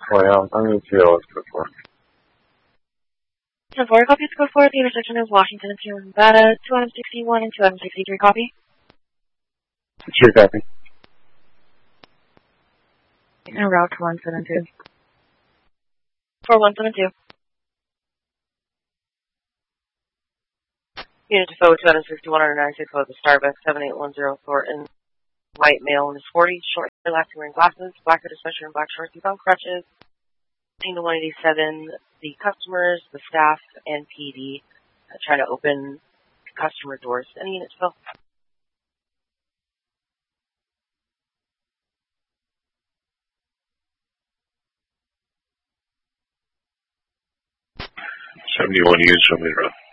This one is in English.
뭐야, 쌍용지역 그거. 10-4, copy to code 4 at the intersection of Washington and Sierra Nevada, 261 and 263, copy. Cheers, Abby. En route to 172. For 172. Unit to phone 261 under 96 code the Starbucks 7810 Thornton. White male in his 40s, short hair, lasting wearing glasses, black hooded sweatshirt and black shorts, he's on crutches. 1 to 187, the customers, the staff, and PD trying to open customer doors. Any units, Phil? $71 units from the road.